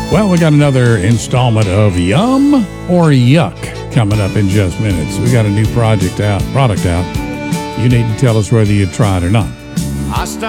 Well, we got another installment of Yum or Yuck coming up in just minutes. We got a new product out. You need to tell us whether you tried or not. I